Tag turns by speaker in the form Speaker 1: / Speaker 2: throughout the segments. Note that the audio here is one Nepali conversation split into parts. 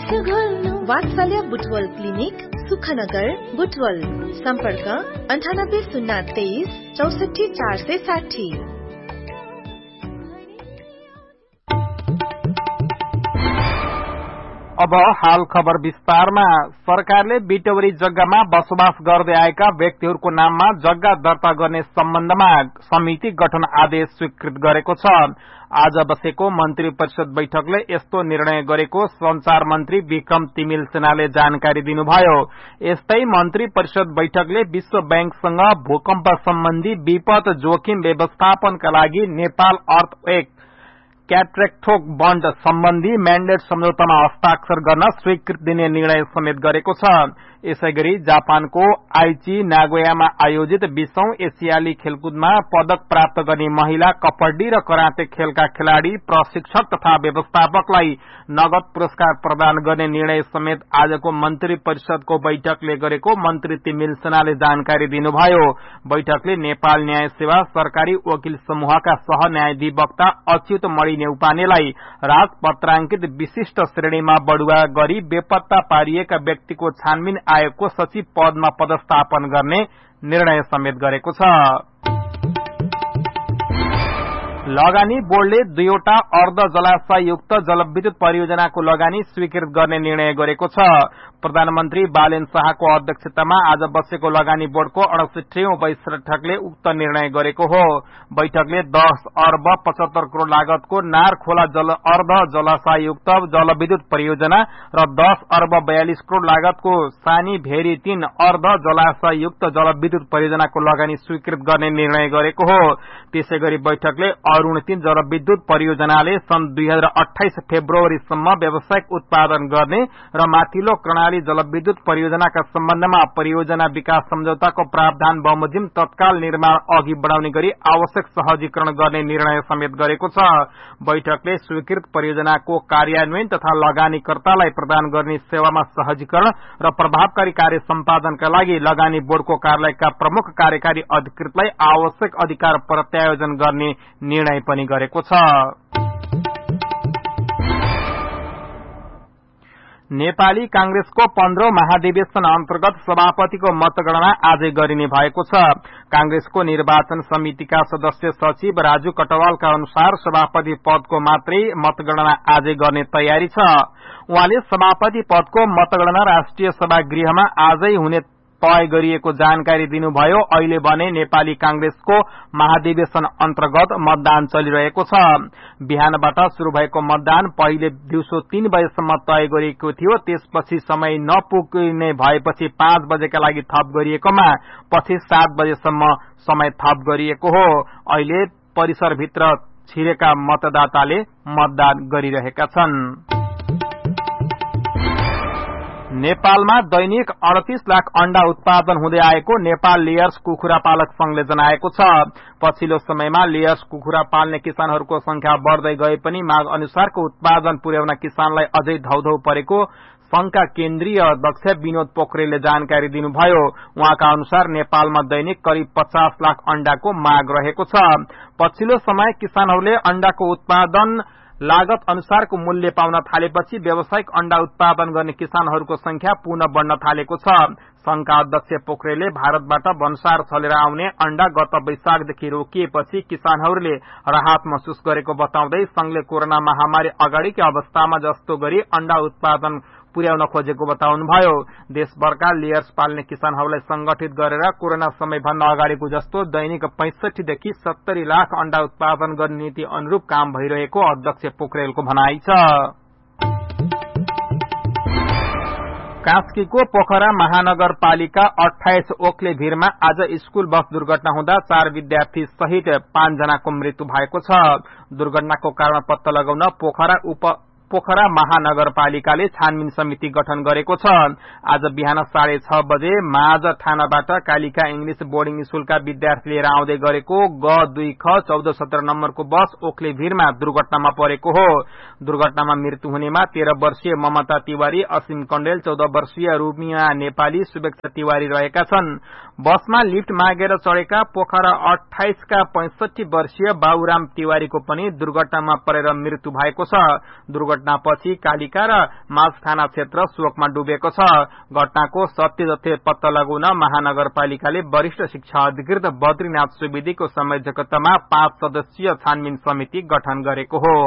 Speaker 1: वात्सल्य बुटवल क्लिनिक सुखनगर बुटवल सम्पर्क 9803 64460।
Speaker 2: अब हाल खबर विस्तारमा। सरकारले बिटवरी जग्गामा बसोबास गर्दै आएका व्यक्तिहरूको नाममा जग्गा दर्ता गर्ने सम्बन्धमा समिति गठन आदेश स्वीकृत गरेको छ। आज बसेको मन्त्री परिषद बैठकले यस्तो निर्णय गरेको संचार मन्त्री विक्रम तिमिल सेनाले जानकारी दिनुभयो। यस्तै मन्त्री परिषद बैठकले विश्व बैंकसँग भूकम्प सम्बन्धी विपद जोखिम व्यवस्थापनका लागि नेपाल अर्थक्वेक क्याट्रेक्टोक बन्ड सम्बन्धी म्यान्डेट सम्झौतामा हस्ताक्षर गर्न स्वीकृति दिने निर्णय समेत गरेको छ। यसैगरी जापानको आइची नागोयामा आयोजित 20औं एसियाली खेलकुदमा पदक प्राप्त गर्ने महिला कबड्डी र कराते खेलका खेलाड़ी प्रशिक्षक तथा व्यवस्थापकलाई नगद पुरस्कार प्रदान गर्ने निर्णय समेत आजको मन्त्री परिषदको बैठकले गरेको मन्त्री तिमिल सेनाले जानकारी दिनुभयो। बैठकले नेपाल न्याय सेवा सरकारी वकिल समूहका सह न्यायाधिवक्ता अच्युत मणि नेउपानेलाई राजपत्रांकित विशिष्ट श्रेणीमा बढुवा गरी बेपत्ता पारिएका व्यक्तिको छानबिन आयोगको सचिव पदमा पदस्थापन गर्ने निर्णय समेत गरेको छ। लगानी बोर्डले 2वटा अर्ध जलाशययुक्त जलविद्युत परियोजनाको लगानी स्वीकृत गर्ने निर्णय गरेको छ। प्रधानमन्त्री बालेन शाहको अध्यक्षतामा आज बसेको लगानी बोर्डको 68औं बैठकले उक्त निर्णय गरेको हो। बैठकले 10 अर्ब 75 करोड़ लागतको नारखोला अर्ध जलाशययुक्त जलविद्युत परियोजना र 10 अर्ब 42 करोड़ लागतको सानी भेरी 3 अर्ध जलाशययुक्त जलविद्युत परियोजनाको लगानी स्वीकृत गर्ने निर्णय गरेको हो। त्यसैगरी बैठकले अरूण 3 जलविद्युत परियोजनाले सन् 2028 फेब्रुअरीसम्म व्यावसायिक उत्पादन गर्ने र माथिल्लो कर्णाली जलविद्युत परियोजनाका सम्बन्धमा परियोजना विकास सम्झौताको प्रावधान बमोजिम तत्काल निर्माण अघि बढ़ाउने गरी आवश्यक सहजीकरण गर्ने निर्णय समेत गरेको छ। बैठकले स्वीकृत परियोजनाको कार्यान्वयन तथा लगानीकर्तालाई प्रदान गर्ने सेवामा सहजीकरण र प्रभावकारी कार्य सम्पादनका लागि लगानी बोर्डको कार्यालयका प्रमुख कार्यकारी अधिकृतलाई आवश्यक अधिकार प्रत्यायोजन गर्ने निर्णय पनि गरेको छ। नेपाली कांग्रेसको 15औं महाधिवेशन अन्तर्गत सभापतिको मतगणना आजै गरिने भएको छ। कांग्रेसको निर्वाचन समितिका सदस्य सचिव राजु कटवालका अनुसार सभापति पदको मात्रै मतगणना आजै गर्ने तयारी छ। उहाँले सभापति पदको मतगणना राष्ट्रिय सभागृहमा आजै हुने तय गरिएको जानकारी दिनुभयो। अहिले भने नेपाली कांग्रेसको महाधिवेशन अन्तर्गत मतदान चलिरहेको छ। बिहानबाट शुरू भएको मतदान पहिले दिउँसो 3 बजेसम्म तय गरिएको थियो। त्यसपछि समय नपुग्ने भएपछि 5 बजेका लागि थप गरिएकोमा पछि 7 बजेसम्म समय थप गरिएको हो। अहिले परिसरभित्र छिरेका मतदाताले मतदान गरिरहेका छन्। नेपालमा दैनिक 38 लाख अण्डा उत्पादन हुँदै आएको नेपाल लेयर्स कुखुरा पालक संघले जनाएको छ। पछिल्लो समयमा लेयर्स कुखुरा पाल्ने किसानहरूको संख्या बढ़दै गए पनि माग अनुसारको उत्पादन पुर्याउन किसानलाई अझै धौधौ परेको संघका केन्द्रीय अध्यक्ष विनोद पोखरेलले जानकारी दिनुभयो। उहाँका अनुसार नेपालमा दैनिक करिब 50 लाख अण्डाको माग रहेको छ। पछिल्लो समय किसानहरूले अण्डाको उत्पादन लागत अनुसारको मूल्य पाउन थालेपछि व्यावसायिक अण्डा उत्पादन गर्ने किसानहरूको संख्या पुनः बढ़न थालेको छ। संघका अध्यक्ष पोखरेलले भारतबाट भन्सार चलेर आउने अण्डा गत वैशाखदेखि रोकिएपछि किसानहरूले राहत महसुस गरेको बताउँदै संघले कोरोना महामारी अगाडिकै अवस्थामा जस्तो गरी अण्डा उत्पादन पुर्याउन खोजेको बताउनुभयो। देशभरका लेयर्स पाल्ने किसानहरूलाई संगठित गरेर कोरोना समयभन्दा अगाडिको जस्तो दैनिक 65 देखि 70 लाख अण्डा उत्पादन गर्ने नीति अनुरूप काम भइरहेको अध्यक्ष पोखरेलको भनाइ छ। कास्कीको पोखरा महानगरपालिका 28 ओखले भीरमा आज स्कूल बस दुर्घटना हुँदा 4 विद्यार्थी सहित 5 जनाको मृत्यु भएको छ। दुर्घटनाको कारण पत्ता लगाउन पोखरा महानगरपालिकाले छानबिन समिति गठन गरेको छ। आज बिहान 6:30 बजे माझ थानाबाट कालिका इंग्लिश बोर्डिङ स्कूलका विद्यार्थी लिएर आउँदै गरेको G2 ख 1417 नम्बरको बस ओखले भीरमा दुर्घटनामा परेको हो। दुर्घटनामा मृत्यु हुनेमा 13 वर्षीय ममता तिवारी, असीम कण्डेल, 14 वर्षीय रुमिया नेपाली, शुभेच्छा तिवारी रहेका छन्। बसमा लिफ्ट मागेर चढेका पोखरा 28 का 65 वर्षीय बाबुराम तिवारीको पनि दुर्घटनामा परेर मृत्यु भएको छ। दुर्घटनापछि कालिका र माझ थाना क्षेत्र शोकमा डुबेको छ। घटनाको सत्य तथ्य पत्ता लगाउन महानगरपालिकाले वरिष्ठ शिक्षा अधिकृत बद्रीनाथ सुवेदीको संयोजकत्वमा 5 सदस्यीय छानबिन समिति गठन गरेको हो।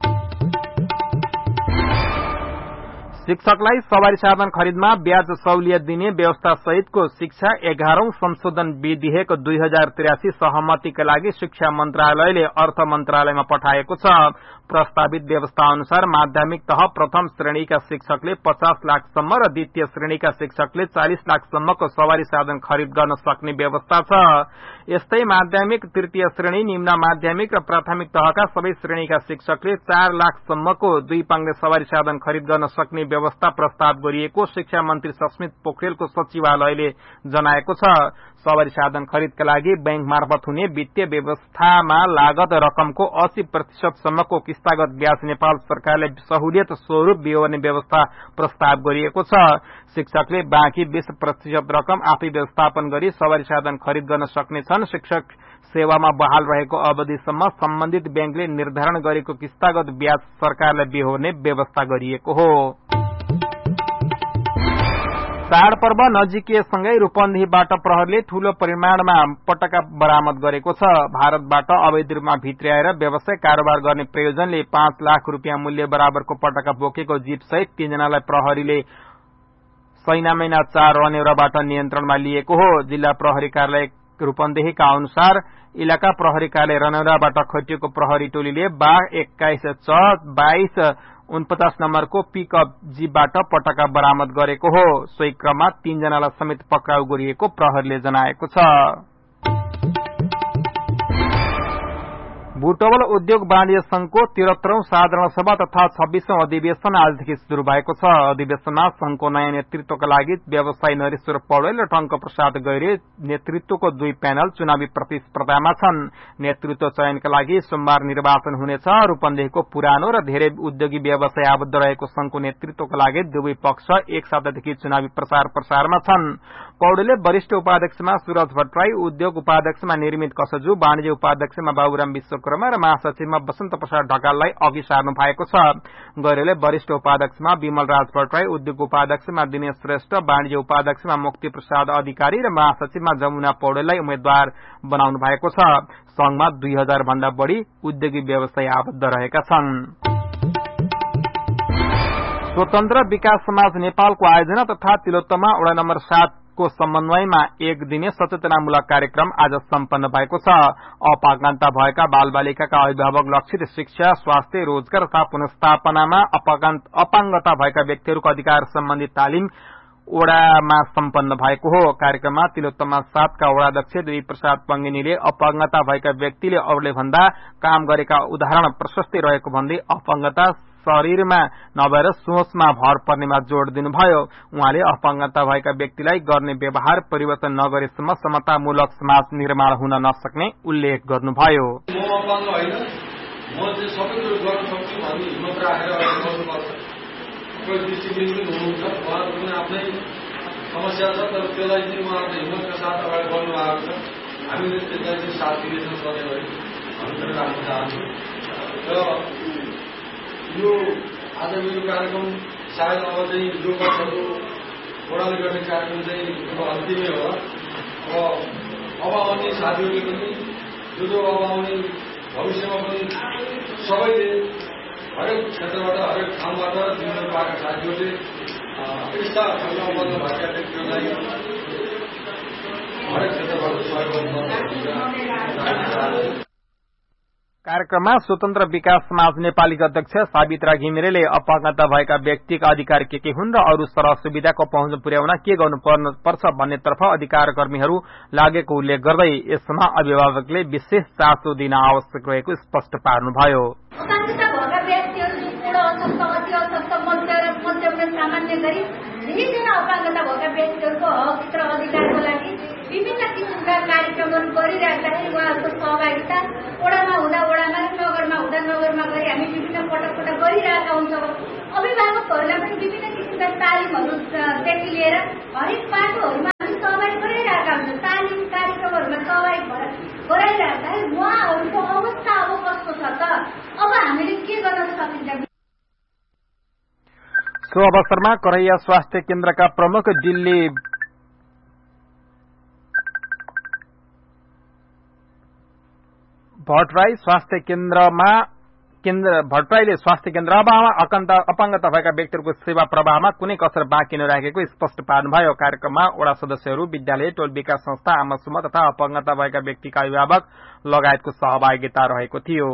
Speaker 2: शिक्षकलाई सवारी साधन खरिदमा ब्याज सहुलियत दिने व्यवस्था सहितको शिक्षा 11औं संशोधन विधेयक 2083 सहमतिका लागि शिक्षा मन्त्रालयले अर्थ मन्त्रालयमा पठाएको छ। प्रस्तावित व्यवस्था अनुसार माध्यमिक तह प्रथम श्रेणीका शिक्षकले 50 लाखसम्म र द्वितीय श्रेणीका शिक्षकले 40 लाखसम्मको सवारी साधन खरिद गर्न सक्ने व्यवस्था छ। यस्तै माध्यमिक, तृतीय श्रेणी, निम्न माध्यमिक र प्राथमिक तहका सबै श्रेणीका शिक्षकले 4 लाखसम्मको 2 पाङ्ग्रे सवारी साधन खरिद गर्न सक्ने व्यवस्था प्रस्ताव गरिएको शिक्षा मन्त्री सस्मित पोखरेलको सचिवालयले जनाएको छ। सवारी साधन खरिदका लागि बैंक मार्फत हुने वित्तीय व्यवस्थामा लागत रकमको 80% सम्मको किस्तागत ब्याज नेपाल सरकारले सहुलियत स्वरूप बिहोर्ने व्यवस्था प्रस्ताव गरिएको छ। शिक्षकले बाँकी 20% रकम आफै व्यवस्थापन गरी सवारी साधन खरिद गर्न सक्नेछन्। शिक्षक सेवामा बहाल रहेको अवधिसम्म सम्बन्धित बैंकले निर्धारण गरेको किस्तागत ब्याज सरकारलाई बिहोर्ने व्यवस्था गरिएको हो। चाडपर्व नजिकिएसँगै रूपन्देहीबाट प्रहरीले ठूलो परिमाणमा पटका बरामद गरेको छ। भारतबाट अवैध रूपमा भित्र्याएर व्यवसाय कारोबार गर्ने प्रयोजनले 5 लाख रूपियाँ मूल्य बराबरको पटका बोकेको जीपसहित 3 जनालाई प्रहरीले सैनामैना 4 रनेउराबाट नियन्त्रणमा लिएको हो। जिल्ला प्रहरी कार्यालय रूपन्देहीका अनुसार इलाका प्रहरी कार्यालय रनेउराबाट खटिएको प्रहरी टोलीले बाघ 21 49 नम्बरको पिकअप जीपबाट पटका बरामद गरेको हो। सोही क्रममा 3 जनालाई समेत पक्राउ गरिएको प्रहरीले जनाएको छ। बुटवल उद्योग वाणिज्य संघको 73औं साधारण सभा तथा 26औं अधिवेशन आजदेखि शुरू भएको छ। अधिवेशनमा संघको नयाँ नेतृत्वका लागि व्यवसायी नरेश्वर पौडेल र टंक प्रसाद गैरे नेतृत्वको 2 प्यानल चुनावी प्रतिस्पर्धामा छन्। नेतृत्व चयनका लागि सोमबार निर्वाचन हुनेछ। रूपन्देहीको पुरानो र धेरै उद्योगी व्यवसाय आबद्ध रहेको संघको नेतृत्वका लागि दुवै पक्ष एक सातादेखि चुनावी प्रचार प्रसारमा छन्। पौडेलले वरिष्ठ उपाध्यक्षमा सूरज भट्टराई, उद्योग उपाध्यक्षमा निर्मित कसजु, वाणिज्य उपाध्यक्षमा बाबुराम विश्वकर्मा र महासचिवमा वसन्त प्रसाद ढकाललाई अघि सार्नु भएको छ। गैरेले वरिष्ठ उपाध्यक्षमा विमल राज भट्टराई, उद्योग उपाध्यक्षमा दिनेश श्रेष्ठ, वाणिज्य उपाध्यक्षमा मुक्ति प्रसाद अधिकारी र महासचिवमा जमुना पौडेललाई उम्मेद्वार बनाउनु भएको छ। संघमा 2000 भन्दा बढ़ी उद्योगी व्यवसायी आबद्ध रहेका छन्। स्वतन्त्र विकास समाज नेपालको आयोजना तथा तिलोत्तमा वडा नम्बर 7 को समन्वयमा एक दिने सचेतनामूलक कार्यक्रम आज सम्पन्न भएको छ। अपाङ्गता भएका बालबालिकाका अभिभावक लक्षित शिक्षा, स्वास्थ्य, रोजगार तथा पुनर्स्थापनामा अपाङ्गता भएका व्यक्तिहरूको अधिकार सम्बन्धी तालिम वडामा सम्पन्न भएको हो। कार्यक्रममा तिलोत्तमा 7 का वडाध्यक्ष देवी प्रसाद पंगिनीले अपाङ्गता भएका व्यक्तिले अरूले भन्दा काम गरेका उदाहरण प्रशस्तै रहेको भन्दै अपाङ्गता शरीरमा नभएर सोचमा भर पर्नेमा जोड़ दिनुभयो। उहाँले अपाङ्गता भएका व्यक्तिलाई गर्ने व्यवहार परिवर्तन नगरेसम्म समतामूलक समाज निर्माण हुन नसक्ने उल्लेख गर्नुभयो।
Speaker 3: यो आज मेरो कार्यक्रम सायद अब चाहिँ जो वर्षको वडाले गर्ने कार्यक्रम चाहिँ अन्तिमै हो। अब आउने साथीहरूले पनि जो अब आउने भविष्यमा पनि सबैले हरेक क्षेत्रबाट हरेक ठाउँबाट जिम्मेवार पाएका साथीहरूले यस्ता अपाङ्ग भएका व्यक्तिहरूलाई हरेक क्षेत्रबाट सहयोग गर्नु।
Speaker 2: कार्यक्रममा स्वतन्त्र विकास समाज नेपालीका अध्यक्ष सावित्रा घिमिरेले अपाङ्गता भएका व्यक्तिका अधिकार के हुन् र अरू सरह सुविधाको पहुँच पुर्याउन के गर्नुपर्छ भन्नेतर्फ अधिकार कर्मीहरू लागेको उल्लेख गर्दै यसमा अभिभावकले विशेष चासो दिन आवश्यक रहेको स्पष्ट पार्नुभयो।
Speaker 4: विभिन्न किसिमका कार्यक्रमहरू गरिराख्दाखेरि उहाँहरूको सहभागिता वडामा हुँदा वडामा र नगरमा हुँदा नगरमा गरी हामी विभिन्न पटक गरिरहेका हुन्छौँ। अभिभावकहरूलाई पनि विभिन्न किसिमका तालिमहरूदेखि लिएर हरेक पाटोहरूमा हामी सहभागी गराइरहेका हुन्छौँ। तालिम कार्यक्रमहरूमा सहभागी गराइराख्दाखेरि उहाँहरूको अवस्था अब कस्तो छ त, अब हामीले के गर्न सकिन्छ।
Speaker 2: सो अवसरमा करैया स्वास्थ्य केन्द्रका प्रमुख दिल्ली भट्टराई भट्टराईले स्वास्थ्य केन्द्र अपाङ्गता भएका व्यक्तिहरूको सेवा प्रवाहमा कुनै कसर बाँकी नराखेको स्पष्ट पार्नुभयो। कार्यक्रममा वडा सदस्यहरू, विद्यालय, टोल विकास संस्था, आमा समूह तथा अपाङ्गता भएका व्यक्तिका अभिभावक लगायतको सहभागिता रहेको थियो।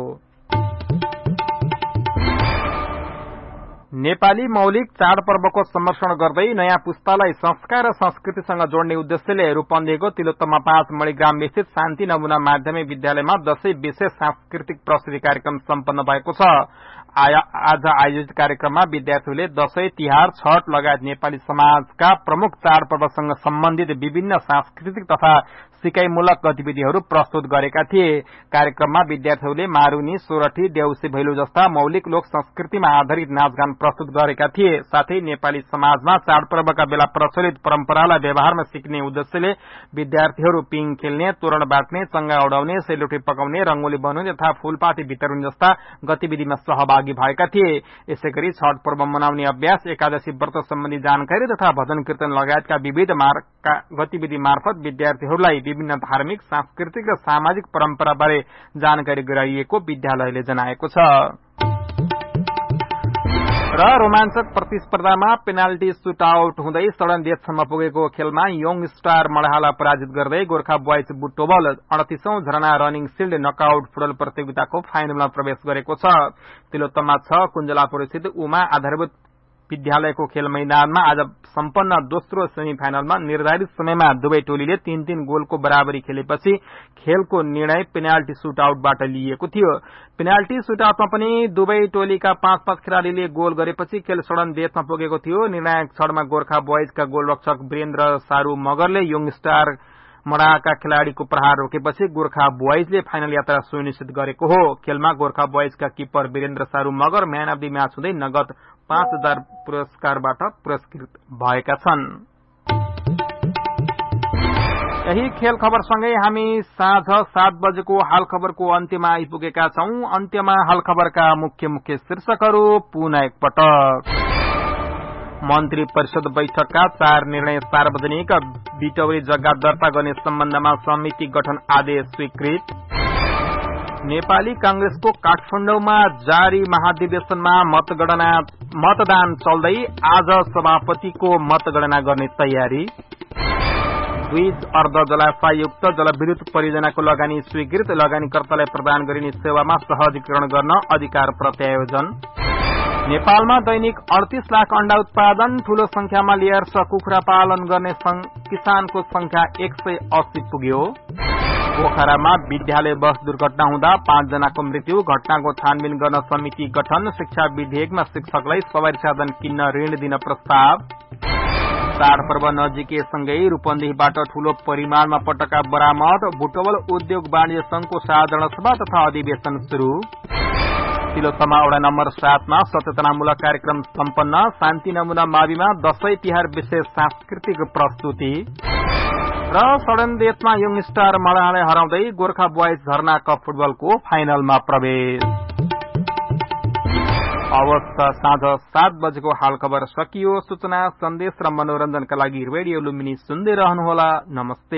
Speaker 2: नेपाली मौलिक चाडपर्वको संरक्षण गर्दै नयाँ पुस्तालाई संस्कार र संस्कृतिसँग जोड्ने उद्देश्यले रूपन्देहीको तिलोत्तमा 5 मणिग्राम स्थित शान्ति नमूना माध्यमिक विद्यालयमा दशैं विशेष सांस्कृतिक प्रस्तुति कार्यक्रम सम्पन्न भएको छ। आज आयोजित कार्यक्रममा विद्यार्थीहरूले दशैं, तिहार, छठ लगायत नेपाली समाजका प्रमुख चाडपर्वसँग सम्बन्धित विभिन्न सांस्कृतिक तथा सिकाइमूलक गतिविधिहरू प्रस्तुत गरेका थिए। कार्यक्रममा विद्यार्थीहरूले मारुनी, सोरठी, देउसी भैलो जस्ता मौलिक लोक संस्कृतिमा आधारित नाचगान प्रस्तुत गरेका थिए। साथै नेपाली समाजमा चाडपर्वका बेला प्रचलित परम्परालाई व्यवहारमा सिक्ने उद्देश्यले विद्यार्थीहरू पिङ खेल्ने, तोरण बाट्ने, चंगा उडाउने, सेलरोटी पकाउने, रंगोली बनाउने तथा फूलपाती वितरण जस्ता गतिविधिमा सहभागी भएका थिए। यसैगरी छठ पर्व मनाउने अभ्यास, एकादशी व्रत सम्बन्धी जानकारी तथा भजन कीर्तन लगायतका विविध गतिविधि मार्फत विद्यार्थीहरूलाई विभिन्न धार्मिक, सांस्कृतिक र सामाजिक परम्पराबारे जानकारी गराइएको विद्यालयले जनाएको छ। र रोमाञ्चक प्रतिस्पर्धामा पेनाल्टी सुटआउट हुँदै सडन पुगेको खेलमा यङ स्टार मडहाला पराजित गर्दै गोर्खा बोइज बुटोबल 38औं झरना रनिङ सिल्ड नकआउट फुटबल प्रतियोगिताको फाइनलमा प्रवेश गरेको छ। तिलोत्तमा 6 कुञ्जलापुर स्थित उमा आधारभूत विद्यालयको खेल मैदानमा आज सम्पन्न दोस्रो सेमिफाइनलमा निर्धारित समयमा दुवै टोलीले 3-3 गोलको बराबरी खेलेपछि खेलको निर्णय पेनाल्टी सुटआउटबाट लिइएको थियो। पेनाल्टी सुटआउटमा पनि दुवै टोलीका 5-5 खेलाड़ीले गोल गरेपछि खेल सडन डेथमा पुगेको थियो। निर्णायक क्षणमा गोर्खा बोइजका गोलरक्षक वीरेन्द्र सारू मगरले यङ स्टार मडाका खेलाड़ीको प्रहार रोकेपछि गोर्खा बोइजले फाइनल यात्रा सुनिश्चित गरेको हो। खेलमा गोर्खा बोइजका किपर वीरेन्द्र सारू Magar man of the match हुँदै नगद 5,000 पुरस्कारबाट पुरस्कृत भएका छन्। यही खेल खबरसँगै हामी साँझ 7 बजेको हाल खबरको अन्त्यमा आइपुगेका छौं। अन्त्यमा हाल खबरका मुख्य शीर्षकहरू पुनः एकपटक। मन्त्री परिषद बैठकका 4 निर्णय सार्वजनिक। बिटौरी जग्गा दर्ता गर्ने सम्बन्धमा समिति गठन आदेश स्वीकृत। नेपाली कांग्रेसको काठमाडौँमा जारी महाधिवेशनमा मतदान चल्दै आज सभापतिको मतगणना गर्ने तयारी। 2 अर्ध जलाशयुक्त जलविद्युत परियोजनाको लगानी स्वीकृत। लगानीकर्तालाई प्रदान गरिने सेवामा सहजीकरण गर्न अधिकार प्रत्यायोजन। नेपालमा दैनिक 38 लाख अण्डा उत्पादन। ठूलो संख्यामा लेयर्स कुखुरा पालन गर्ने किसानको संख्या 180 पुग्यो। पोखरामा विद्यालय बस दुर्घटना हुँदा 5 जनाको मृत्यु। घटनाको छानबिन गर्न समिति गठन। शिक्षा विधेयकमा शिक्षकलाई सवारी साधन किन्न ऋण दिन प्रस्ताव। चाडपर्व नजिकैसँगै रूपन्देहीबाट ठूलो परिमाणमा पटका बरामद। बुटवल उद्योग वाणिज्य संघको साधारण सभा तथा अधिवेशन शुरू। तिलोत्तमा वडा नम्बर 7 मा सचेतनामूलक कार्यक्रम सम्पन्न। शान्ति नमूना माविमा दशैं तिहार विशेष सांस्कृतिक प्रस्तुति। र सडन डेथमा यङ स्टार मडालाई हराउँदै गोर्खा बोइज झरना कप फुटबलको फाइनलमा प्रवेश। अवस्था साँझ 7 बजेको हाल खबर सकियो। सूचना, सन्देश र मनोरञ्जनका लागि रेडियो लुम्बिनी सुन्दै रहनुहोला। नमस्ते।